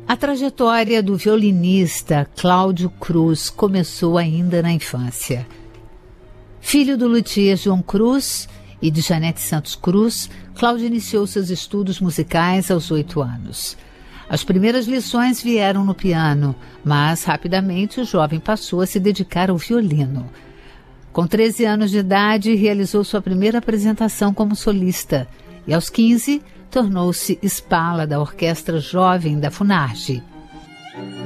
A trajetória do violinista Cláudio Cruz começou ainda na infância. Filho do luthier João Cruz e de Janete Santos Cruz, Cláudio iniciou seus estudos musicais aos 8 anos. As primeiras lições vieram no piano, mas rapidamente o jovem passou a se dedicar ao violino. Com 13 anos de idade, realizou sua primeira apresentação como solista e, aos 15, tornou-se espala da Orquestra Jovem da FUNARGE.